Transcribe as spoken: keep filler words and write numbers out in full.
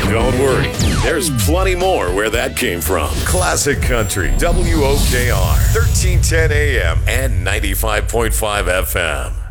Don't worry, there's plenty more where that came from. Classic Country, W O K R, thirteen ten A M and ninety-five point five F M.